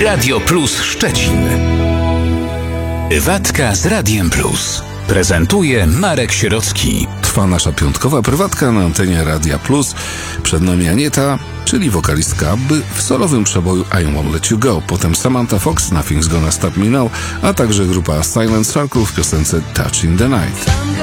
Radio Plus Szczecin. Prywatka z Radiem Plus. Prezentuje Marek Sierocki. Trwa nasza piątkowa prywatka na antenie Radia Plus. Przed nami Anieta, czyli wokalistka ABBY w solowym przeboju I Won't Let You Go. Potem Samantha Fox, Nothing's Gonna Stop Me Now, a także grupa Silent Circle w piosence Touch in the Night.